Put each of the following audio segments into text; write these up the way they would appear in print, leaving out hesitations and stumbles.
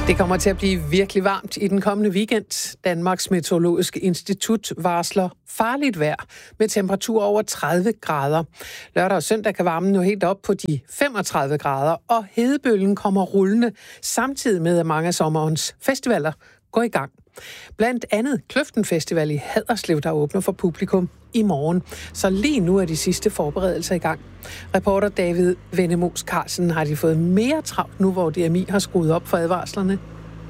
Det kommer til at blive virkelig varmt i den kommende weekend. Danmarks Meteorologiske Institut varsler farligt vejr med temperatur over 30 grader. Lørdag og søndag kan varmen nå helt op på de 35 grader, og hedebølgen kommer rullende, samtidig med at mange af sommerens festivaler går i gang. Blandt andet Kløften Festival i Haderslev, der åbner for publikum i morgen. Så lige nu er de sidste forberedelser i gang. Reporter David Vennemos Carlsen, har de fået mere travlt nu, hvor DMI har skruet op for advarslerne?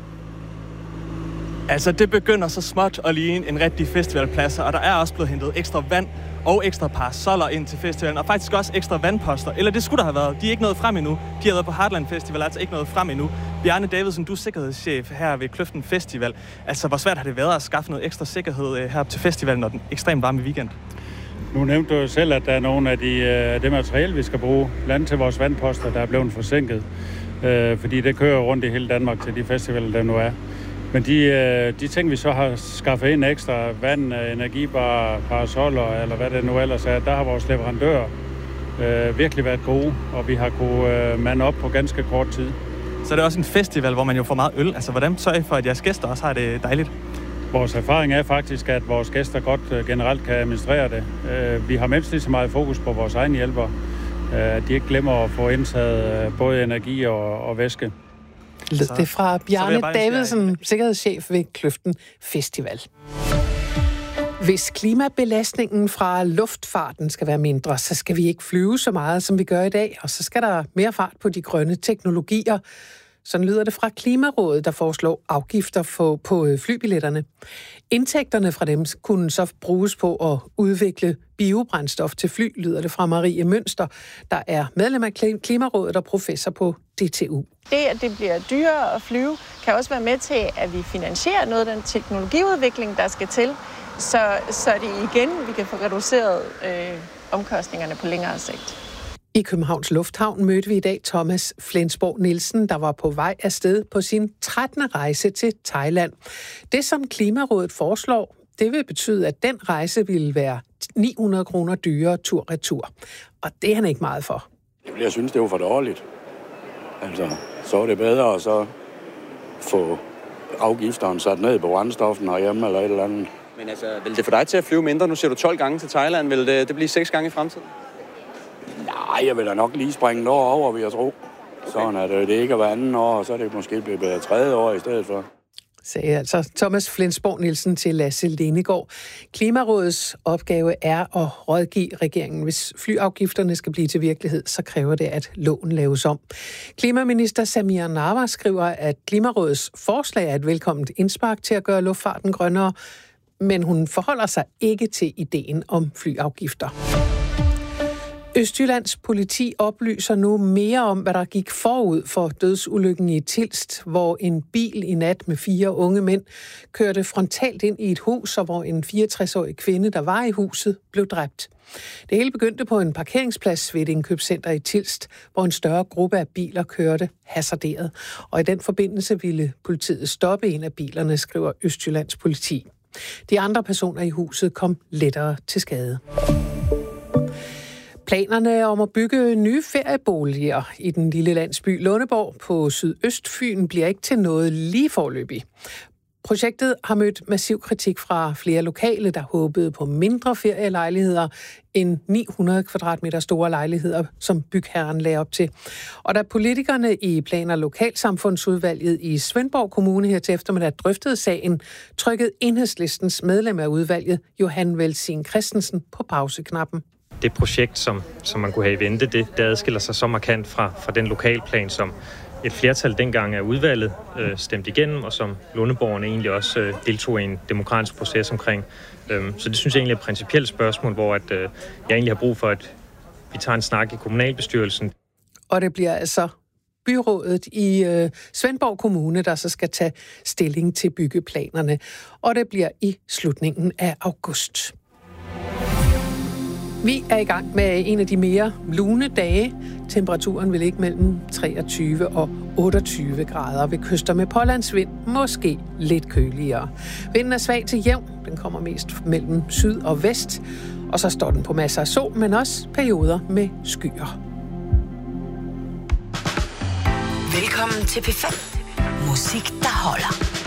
Altså, det begynder så småt at ligne en rigtig festivalplads, og der er også blevet hentet ekstra vand og ekstra parasoller ind til festivalen, og faktisk også ekstra vandposter. Eller det skulle der have været. De er ikke nået frem endnu. De har været på Heartland Festival, altså ikke nået frem endnu. Bjarne Davidsen, du er sikkerhedschef her ved Kløften Festival. Altså, hvor svært har det været at skaffe noget ekstra sikkerhed her til festivalen, når den ekstremt varme weekend? Nu nævnte du selv, at der er nogle af det materiale, vi skal bruge, blandt andet til vores vandposter, der er blevet forsinket. Fordi det kører rundt i hele Danmark til de festivaler, der nu er. Men de ting, vi så har skaffet ind ekstra, vand, energibar, parasoller, eller hvad det nu ellers er, der har vores leverandører virkelig været gode, og vi har kunnet mande op på ganske kort tid. Så det er også en festival, hvor man jo får meget øl. Altså, hvordan sørger I for, at jeres gæster også har det dejligt? Vores erfaring er faktisk, at vores gæster godt generelt kan administrere det. Vi har mindst lige så meget fokus på vores egne hjælpere. At de ikke glemmer at få indtaget både energi og væske. Lød det fra Bjarne Davidsen, sikkerhedschef ved Kløften Festival. Hvis klimabelastningen fra luftfarten skal være mindre, så skal vi ikke flyve så meget, som vi gør i dag, og så skal der mere fart på de grønne teknologier. Sådan lyder det fra Klimarådet, der foreslår afgifter på flybilletterne. Indtægterne fra dem kunne så bruges på at udvikle biobrændstof til fly, lyder det fra Marie Mønster, der er medlem af Klimarådet og professor på DTU. Det, at det bliver dyrere at flyve, kan også være med til, at vi finansierer noget af den teknologiudvikling, der skal til, så det igen, vi kan få reduceret omkostningerne på længere sigt. I Københavns Lufthavn mødte vi i dag Thomas Flensborg Nielsen, der var på vej afsted på sin 13. rejse til Thailand. Det, som Klimarådet foreslår, det vil betyde, at den rejse ville være 900 kroner dyrere tur-retur. Og det er han ikke meget for. Jeg synes, det var for dårligt. Altså, så er det bedre at så få afgifterne sat ned på brændstoffen herhjemme eller et eller andet. Men altså, vil det få dig til at flyve mindre? Nu siger du 12 gange til Thailand. Vil det blive 6 gange i fremtiden? Nej, jeg vil da nok lige springe et år over, vil jeg tro. Sådan at det ikke er hver anden år, og så er det måske blevet 3. år i stedet for. Sagde altså Thomas Flensborg Nielsen til Lasse Lenegård. Klimarådets opgave er at rådgive regeringen. Hvis flyafgifterne skal blive til virkelighed, så kræver det, at loven laves om. Klimaminister Samir Nawa skriver, at Klimarådets forslag er et velkomment indspark til at gøre luftfarten grønnere, men hun forholder sig ikke til ideen om flyafgifter. Østjyllands politi oplyser nu mere om, hvad der gik forud for dødsulykken i Tilst, hvor en bil i nat med 4 unge mænd kørte frontalt ind i et hus, og hvor en 64-årig kvinde, der var i huset, blev dræbt. Det hele begyndte på en parkeringsplads ved et indkøbscenter i Tilst, hvor en større gruppe af biler kørte hasarderet. Og i den forbindelse ville politiet stoppe en af bilerne, skriver Østjyllands politi. De andre personer i huset kom lettere til skade. Planerne om at bygge nye ferieboliger i den lille landsby Lundeborg på Sydøstfyn bliver ikke til noget lige foreløbig. Projektet har mødt massiv kritik fra flere lokale, der håbede på mindre ferielejligheder end 900 kvadratmeter store lejligheder, som bygherren lagde op til. Og da politikerne i Plan- og Lokalsamfundsudvalget i Svendborg Kommune her til eftermiddag drøftede sagen, trykkede Enhedslistens medlem af udvalget, Johan Velsin Christensen, på pauseknappen. Det projekt, som man kunne have i vente, det adskiller sig så markant fra den lokalplan, som et flertal dengang af udvalget stemte igennem, og som Lundeborgerne egentlig også deltog i en demokratisk proces omkring. Så det synes jeg egentlig er et principielt spørgsmål, hvor jeg egentlig har brug for, at vi tager en snak i kommunalbestyrelsen. Og det bliver altså byrådet i Svendborg Kommune, der så skal tage stilling til byggeplanerne. Og det bliver i slutningen af august. Vi er i gang med en af de mere lune dage. Temperaturen vil ligge mellem 23 og 28 grader ved kyster med pålandsvind, måske lidt køligere. Vinden er svag til jævn. Den kommer mest mellem syd og vest. Og så står den på masser af sol, men også perioder med skyer. Velkommen til P5. Musik, der holder.